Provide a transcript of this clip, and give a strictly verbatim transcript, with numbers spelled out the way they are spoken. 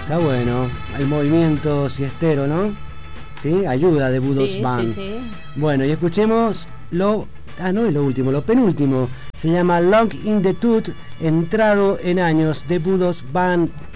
Está bueno. El movimiento siestero, ¿no? ¿Sí? Ayuda de Budos sí, Band. Sí, sí. Bueno, y escuchemos lo... Ah, no es lo último, lo penúltimo. Se llama Long in the Tooth, entrado en años de Budos Band.